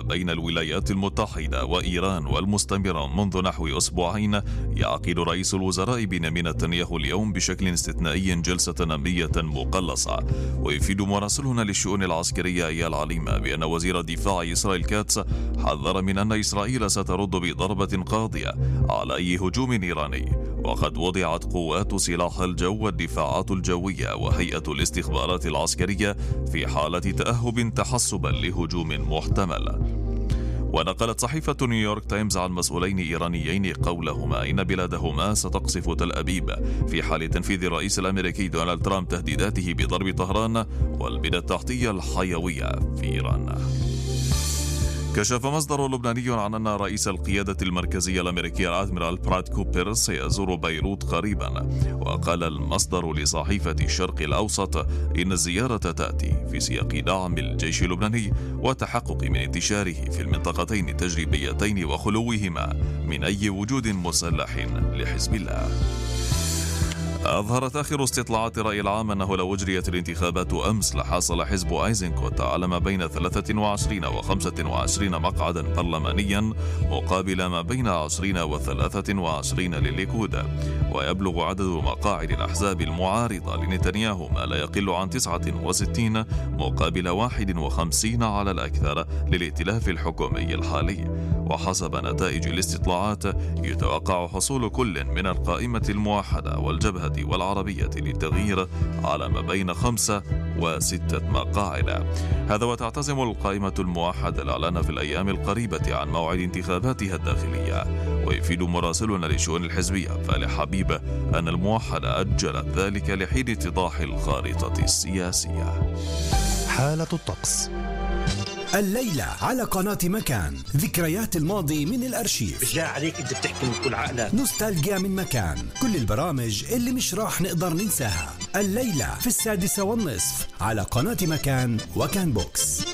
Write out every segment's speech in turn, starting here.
بين الولايات المتحدة وإيران والمستمرة منذ نحو أسبوعين، يعقد رئيس الوزراء بنيامين نتنياهو اليوم بشكل استثنائي جلسة أمنية مقلصة. ويفيد مراسلنا للشؤون العسكرية إيال عليمة بأن وزير الدفاع إسرائيل كاتس حذر من أن إسرائيل سترد بضربة قاضية على أي هجوم إيراني، وقد وضعت قوات سلاح الجو والدفاعات الجوية وهيئة الاستخبارات العسكرية في حالة تأهب تحسبا لهجوم محتمل. ونقلت صحيفة نيويورك تايمز عن مسؤولين إيرانيين قولهما إن بلادهما ستقصف تل أبيب في حال تنفيذ الرئيس الأمريكي دونالد ترامب تهديداته بضرب طهران والبنى التحتية الحيوية في إيران. كشف مصدر لبناني عن أن رئيس القيادة المركزية الأمريكية الأدميرال براد كوبر سيزور بيروت قريبا. وقال المصدر لصحيفة الشرق الأوسط إن الزيارة تأتي في سياق دعم الجيش اللبناني وتحقق من انتشاره في المنطقتين التجريبيتين وخلوهما من أي وجود مسلح لحزب الله. أظهرت آخر استطلاعات الرأي العام أنه لو أجريت الانتخابات أمس لحصل حزب أيزنكوت على ما بين 23 و 25 مقعدا برلمانيا مقابل ما بين 20 و 23 للليكود، ويبلغ عدد مقاعد الأحزاب المعارضة لنتنياهو ما لا يقل عن 69 مقابل 51 على الأكثر للائتلاف الحكومي الحالي. وحسب نتائج الاستطلاعات يتوقع حصول كل من القائمة الموحدة والجبهة والعربية للتغيير على ما بين 5 و6 مقاعد. هذا وتعتزم القائمة الموحدة الإعلان في الأيام القريبة عن موعد انتخاباتها الداخلية. ويفيد مراسلنا للشؤون الحزبية فالح حبيب أن الموحدة أجلت ذلك لحين اتضاح الخارطة السياسية. حالة الطقس الليلة على قناة مكان، ذكريات الماضي من الأرشيف. بالله عليك أنت بتحكي من كل عقلك. نوستالجيا من مكان، كل البرامج اللي مش راح نقدر ننساها. الليلة في 6:30 على قناة مكان وكان بوكس.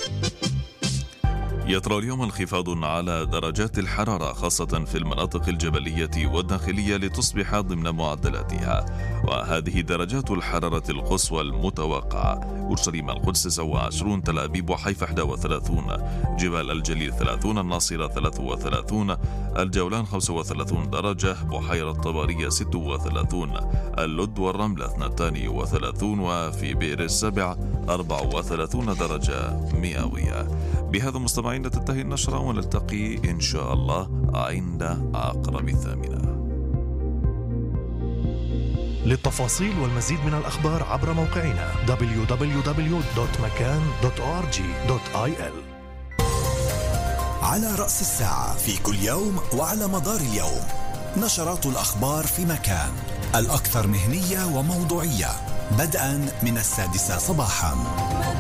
يطرأ اليوم انخفاض على درجات الحرارة خاصة في المناطق الجبلية والداخلية لتصبح ضمن معدلاتها، وهذه درجات الحرارة القصوى المتوقعة: أورشليم القدس 27، تل أبيب وحيفا 31، جبال الجليل 30، الناصرة 33، الجولان 35 درجة، بحيرة طبرية 36، اللد والرملة 32، وفي بئر السبع 34 درجة مئوية. بهذا مستمعين تنتهي النشرة، ونلتقي إن شاء الله عند عقرب 8. للتفاصيل والمزيد من الأخبار عبر موقعنا www.makan.org.il. على رأس الساعة في كل يوم وعلى مدار اليوم نشرات الأخبار في مكان، الأكثر مهنية وموضوعية، بدءا من 6 صباحا.